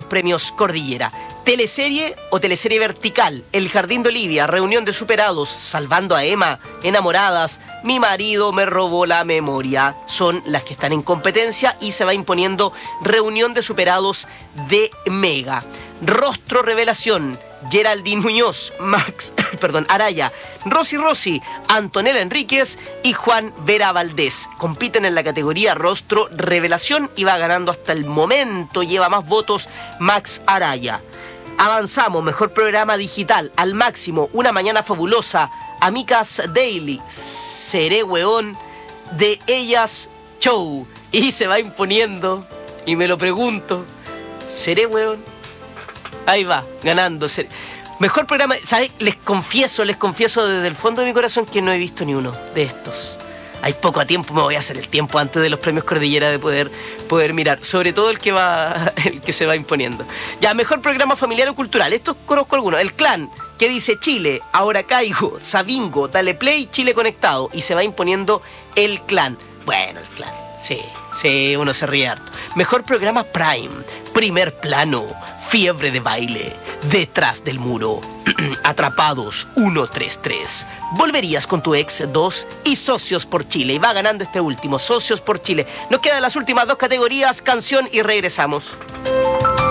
premios Cordillera. Teleserie o teleserie vertical, El Jardín de Olivia, Reunión de Superados, Salvando a Emma, Enamoradas, Mi marido me robó la memoria, son las que están en competencia y se va imponiendo Reunión de Superados de Mega. Rostro Revelación, Geraldine Muñoz, Araya, Rosy, Antonella Enríquez y Juan Vera Valdés. Compiten en la categoría Rostro Revelación y va ganando hasta el momento, lleva más votos Max Araya. Avanzamos, mejor programa digital, Al Máximo, Una Mañana Fabulosa, Amicas Daily, Seré Weón, De Ellas Show. Y se va imponiendo, y me lo pregunto, ¿seré weón? Ahí va, ganando. Mejor programa, ¿sabes? Les confieso desde el fondo de mi corazón que no he visto ni uno de estos. Hay poco tiempo, me voy a hacer el tiempo antes de los premios Cordillera de poder mirar. Sobre todo el que se va imponiendo. Ya, mejor programa familiar o cultural. Estos conozco algunos. El Clan, que dice Chile, Ahora Caigo, Sabingo, Dale Play, Chile Conectado. Y se va imponiendo El Clan. Bueno, El Clan, sí, uno se ríe harto. Mejor programa Prime, Primer Plano, Fiebre de Baile, Detrás del Muro, Atrapados 133, Volverías con tu ex 2 y Socios por Chile. Y va ganando este último, Socios por Chile. Nos quedan las últimas dos categorías, canción y regresamos.